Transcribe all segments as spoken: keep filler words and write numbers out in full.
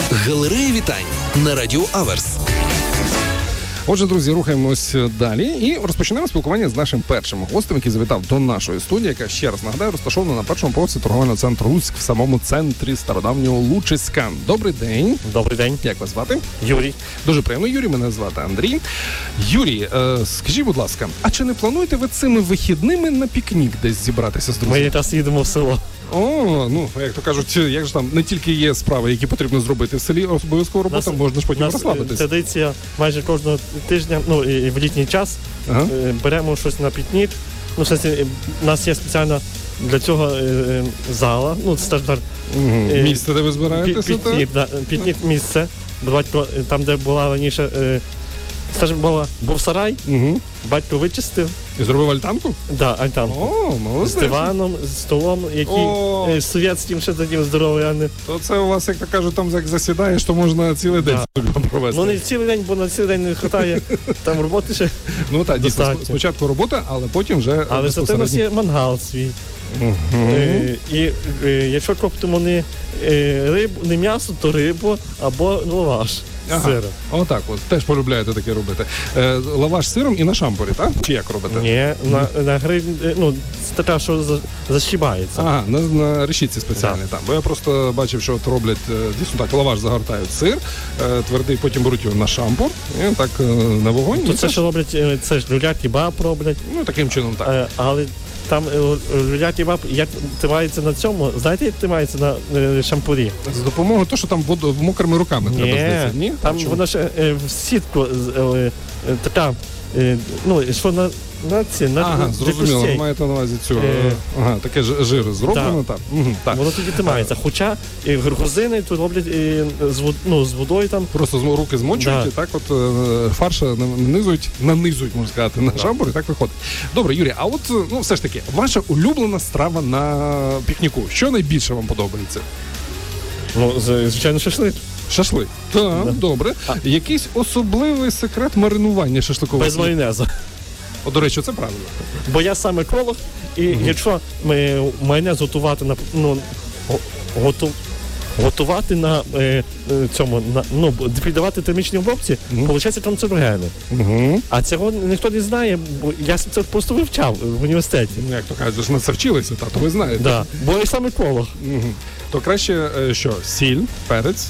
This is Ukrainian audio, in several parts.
Галерея вітань на Радіо Аверс. Отже, друзі, рухаємось далі і розпочнемо спілкування з нашим першим гостем, який завітав до нашої студії, яка, ще раз нагадаю, розташована на першому поверсі торговельного центру «Луцьк» в самому центрі стародавнього Лучиська. Добрий день. Добрий день. Як вас звати? Юрій. Дуже приємно, Юрій, мене звати Андрій. Юрій, е, скажіть, будь ласка, а чи не плануєте ви цими вихідними на пікнік десь зібратися з друзями? Ми якраз їдемо в село. О, ну, як то кажуть, як ж там, не тільки є справи, які потрібно зробити в селі, обов'язково робота, Нас, можна ж потім нас розслабитися. Традиція майже кожного тижня, ну, і в літній час, Ага. беремо щось на пікнік. Ну, в сенсі, у нас є спеціальна для цього е, зала, ну, це так, Угу. е, Місце, де ви збираєтеся, пі- пікнік, да, пікнік місце, батько, там, де була раніше, е, скажімо, була, був сарай, Угу. батько вичистив, І зробив альтанку? да, альтанку. О, З молодець. диваном, з столом, який О. е, совєтським ще таким здоровий, а не... То це у вас, як то кажуть, там як засідаєш, то можна цілий день Да. собі провести. Ну, не цілий день, бо на цілий день не вистачає, там роботи ще. Ну так, дійсно, достатньо. спочатку робота, але потім вже Але зате у нас є мангал свій. Угу. Е, і е, якщо коптимо не е, рибу, не м'ясо, то рибу або лаваш з Ага. сиром. Отак от, теж полюбляєте таке робити. Е, лаваш з сиром і на шампурі, так? Чи як робите? Ні, на, на гриль, е, ну, це така, що за- защібається. Ага, на, на решітці спеціальній там. Бо я просто бачив, що от роблять, е, дійсно так, лаваш загортають сир, е, твердий, потім беруть його на шампур, і так е, на вогонь. То і це, що роблять, е, це ж люля-кебаб роблять, Ну, таким чином так. е, але там е, люля-кебаб, як тримається на цьому, знаєте, як тримається на е, шампурі? За допомогою того, що там воду, мокрими руками треба здається. Ні? там А чому? вона ще е, в сітку е, е, така, е, ну, що на, на ці, на Ага, для зрозуміло, ви костей. маєте на увазі цю, Е, е, ага, таке ж- жир зроблено, так. Угу, так. Воно тоді тримається. Хоча е, грузини тут роблять е, з, вод, ну, з водою там. Просто з- руки змочують Да. і так от е, фарша нанизують, нанизують, можна сказати, на шампур, і так виходить. Добре, Юрій, а от, ну, все ж таки, ваша улюблена страва на пікніку, що найбільше вам подобається? Ну, з- звичайно, шашлик. Шашлик. Так, добре. Якийсь особливий секрет маринування шашликового? Без майонезу. О, до речі, це правильно. Бо я сам еколог, і якщо ми майонез готувати на ну, го- готу, готувати на е, е, цьому, на, ну, піддавати термічній обробці, виходить канцерогени. Угу. А цього ніхто не знає, бо я це просто вивчав в університеті. Як то кажуть, ж ми це вчилися, та, то ви знаєте. Да. Бо я сам еколог. Угу. То краще, е, що, сіль, перець.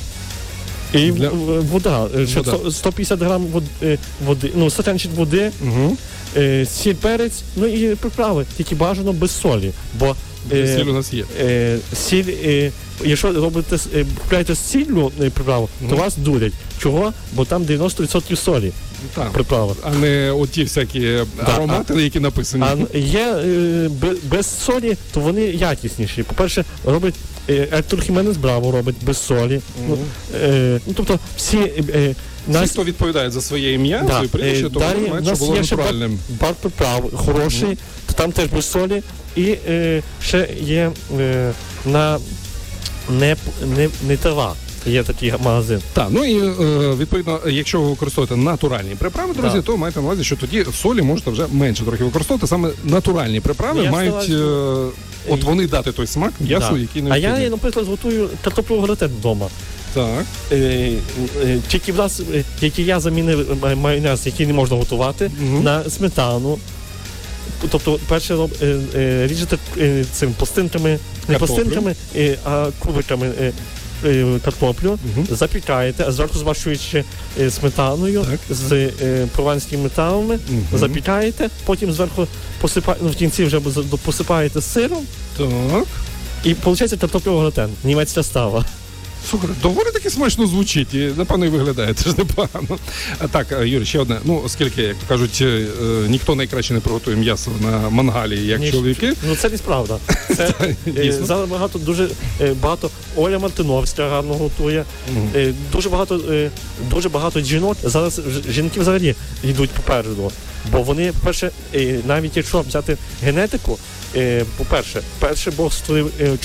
І Для- в- вода, е, що Вода. сто- сто п'ятдесят грам вод- е, води, ну, стаканчик води, Угу. е, сіль, перець, ну і приправи, тільки бажано без солі. Бо е, Сіль у нас є. е, сіль, е, якщо робите, з- е, купляєте з сіллю е, приправу, то вас дурять. Чого? Бо там дев'яносто відсотків солі Так. приправа. А не оті всякі аромати, які написані. А є е, бе- без солі, то вони якісніші. По-перше, робить е, Ектор Хіменес Браво робить без солі. Ну, е, ну, тобто всі е, е, Всі, нас- хто відповідає за своє ім'я, Да. своє прізвище, Е, то далі вони в мають, щоб нас було є ще бар, натуральним. бар приправ хороший, то там теж без солі. І е, ще є е, на не, не, не трава. Є такий магазин. Так, ну і е, відповідно, якщо ви використовуєте натуральні приправи, друзі, Да. то маєте на увазі, що тоді солі можете вже менше трохи використовувати. Саме натуральні приправи Ну, я мають, стараюсь- е, от вони дати той смак м'ясу, Да. який А необхідний. я, наприклад, готую картоплю гратен вдома. Так. Е, е, тільки в нас, е, тільки я замінив е, майонез, який не можна готувати, Мгм. на сметану. Тобто, перше роб- е, е, ріжете е, цим пластинками, не Картоплю. пластинками, е, а кубиками е, е, картоплю, Мгм. запікаєте, а зверху змащуючи е, сметаною Так. з е, прованськими травами, Мгм. запікаєте, потім зверху посипаєте, ну, в кінці вже з- посипаєте сиром, Так. і виходить картоплю гратен, німецька страва. Слухай, доволі таки смачно звучить, і напевно і виглядає теж непогано. А так, е, Юрій, ще одне. Ну, оскільки, як то кажуть, е, ніхто найкраще не приготує м'ясо на мангалі, як Ні, чоловіки. Ну це не правда. Це е, Дійсно. зараз багато дуже е, багато Оля Мартиновська гарно готує. Е, Дуже багато е, дуже багато жінок. Зараз ж- жінки взагалі йдуть попереду. Бо вони, по-перше, е, навіть якщо взяти генетику, е, по-перше, перший Бог створив е,